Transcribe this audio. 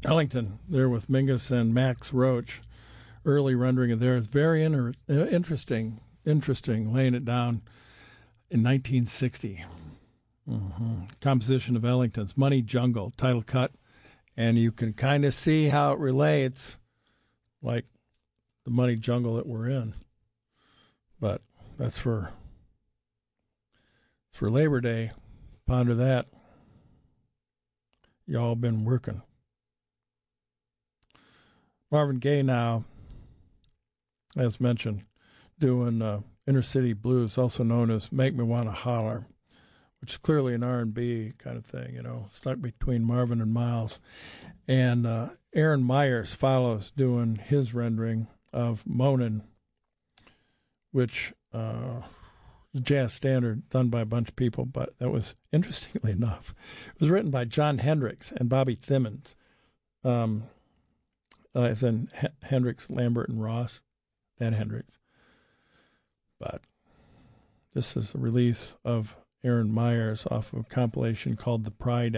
Ellington there with Mingus and Max Roach. Early rendering of theirs, very interesting, laying it down in 1960. Composition of Ellington's Money Jungle, title cut, and you can kind of see how it relates, like the money jungle that we're in. But that's for Labor Day. Ponder that. Y'all been working. Marvin Gaye now, as mentioned, doing Inner City Blues, also known as Make Me Wanna Holler, which is clearly an R&B kind of thing, stuck between Marvin and Miles. And Aaron Myers follows doing his rendering of Moanin', which is a jazz standard done by a bunch of people, but that was, interestingly enough, it was written by John Hendricks and Bobby Thimmons. As in Hendricks, Lambert, and Ross, and Hendricks. But this is a release of Aaron Myers off of a compilation called The Pride